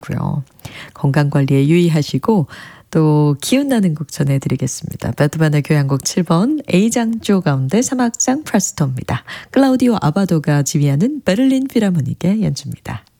고요. 건강관리에 유의하시고 또 기운나는 곡 전해드리겠습니다. 배트만의 교향곡 7번 A장조 가운데 3악장 프레스토입니다. 클라우디오 아바도가 지휘하는 베를린 필하모닉의 연주입니다.